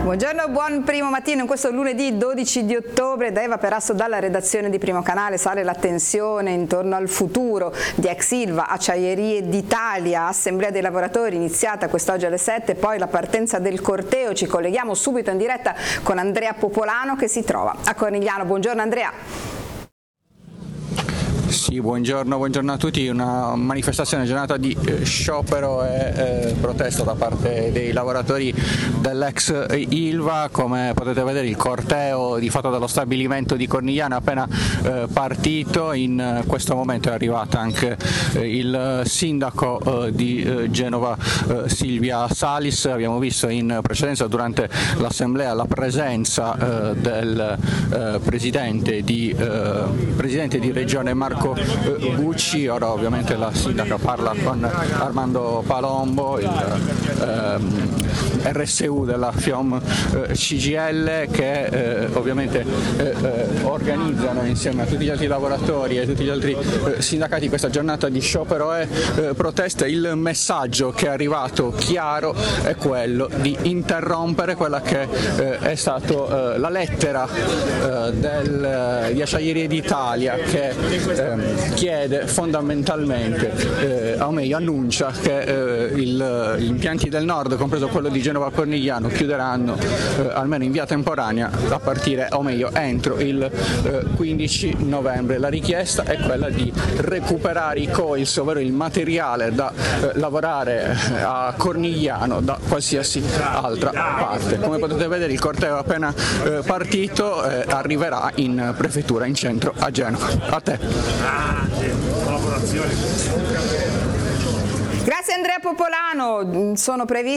Buongiorno, buon primo mattino in questo lunedì 12 di ottobre. Da Eva Perasso dalla redazione di Primo Canale. Sale la tensione intorno al futuro di ex Ilva, Acciaierie d'Italia, Assemblea dei lavoratori iniziata quest'oggi alle 7, poi la partenza del corteo. Ci colleghiamo subito in diretta con Andrea Popolano che si trova a Cornigliano. Buongiorno Andrea. Sì, buongiorno a tutti. Una manifestazione, giornata di sciopero e protesta da parte dei lavoratori dell'ex Ilva. Come potete vedere, il corteo di fatto dallo stabilimento di Cornigliano è appena partito. In questo momento è arrivata anche il sindaco di Genova, Silvia Salis. Abbiamo visto in precedenza durante l'assemblea la presenza del presidente di regione Marco Bucci. Ora ovviamente la sindaca parla con Armando Palombo, il RSU della FIOM CGIL, che ovviamente organizzano insieme a tutti gli altri lavoratori e tutti gli altri sindacati questa giornata di sciopero e protesta. Il messaggio che è arrivato chiaro è quello di interrompere quella che è stata la lettera di Acciaierie d'Italia, che chiede fondamentalmente, o meglio annuncia che gli impianti del nord, compreso quello di Genova Cornigliano, chiuderanno almeno in via temporanea a partire, o meglio entro il 15 novembre. La richiesta è quella di recuperare i coils, ovvero il materiale da lavorare a Cornigliano da qualsiasi altra parte. Come potete vedere, il corteo è appena partito, arriverà in prefettura, in centro a Genova. A te. Grazie Andrea Popolano. Sono previsti